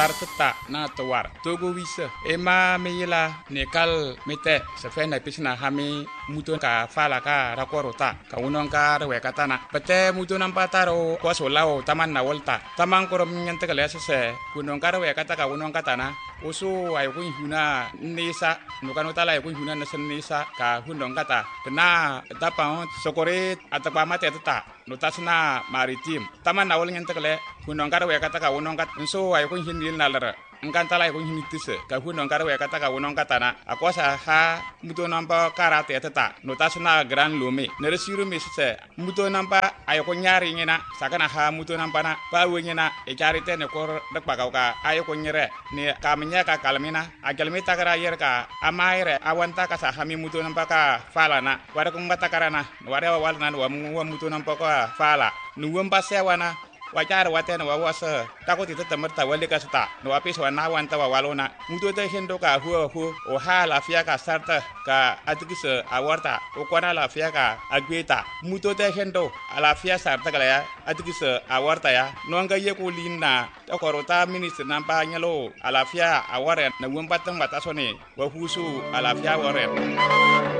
tata na tawar togo wisa ema meyila nekal mete se fe na pisna hami muto ka fala ka rakorota ka unon ka rewe katana pete muto nampataro ko solao taman na volta taman korom nyante kale se kunon ka rewe kata ka unon katana oso ay ko huna nisa no kanota la ko huna nisa ka hunon kata na tapa sokore atapa mate tata notasna maritim taman na wol nyante kale kunon ka rewe kata ka unon kat so ay ko hinil nalara engkanta la ko hinitise ka hunon ka rewe kata ka unon katana akosa ha muto nampa karate tata notasna gran lome neresiru misse muto nampa ay ko nyari ngena sakana ha muto nampa na pa wenyena e charite ne kor dak pakauka ay ko nyere ne kamnya ka kalmina agalmi takara yer ka amaire awanta ka sa hami muto nampa ka fala na wara ko ngata karana wara wal nan wa muto nampa ka fala nuwam pasewana wajar watena wawasa takoti temerta wale ka sta no apis wana wanta walona muto te hendo ka hu o hala fia ka sarta ka atikise awarta o kwana la fia ka agweta muto te hendo ala fia sarta kala ya atikise awarta ya no nga ye ko linna to korota minister nampa nyalo ala fia aware na wumbatang batasone wa husu ala fia aware